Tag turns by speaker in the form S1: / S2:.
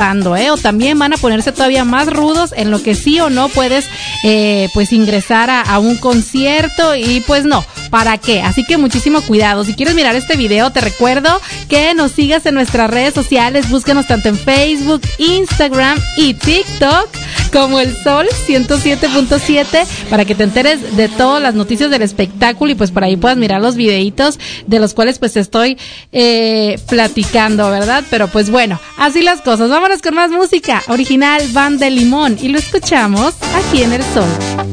S1: pasando, o también van a ponerse todavía más rudos en lo que sí o no puedes pues ingresar a un concierto y pues no, ¿para qué? Así que muchísimo cuidado. Si quieres mirar este video, te recuerdo que nos sigas en nuestras redes sociales, búscanos tanto en Facebook, Instagram y TikTok como El Sol 107.7 para que te enteres de todas las noticias del espectáculo y pues por ahí puedas mirar los videitos de los cuales pues estoy platicando, ¿verdad? Pero pues bueno, así las cosas. Vámonos con más música original, Banda de Limón, y lo escuchamos aquí en El Sol.